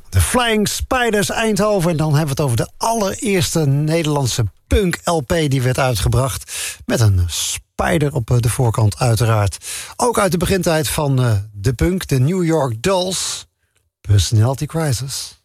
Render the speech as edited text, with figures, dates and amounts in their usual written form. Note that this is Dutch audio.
De Flying Spiders Eindhoven. En dan hebben we het over de allereerste Nederlandse punk-LP die werd uitgebracht. Met een spider op de voorkant uiteraard. Ook uit de begintijd van de punk, de New York Dolls. Personality Crisis.